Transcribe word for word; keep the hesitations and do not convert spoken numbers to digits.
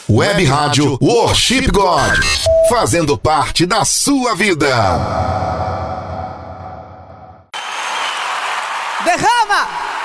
Web Rádio Worship God, fazendo parte da sua vida. Derrama!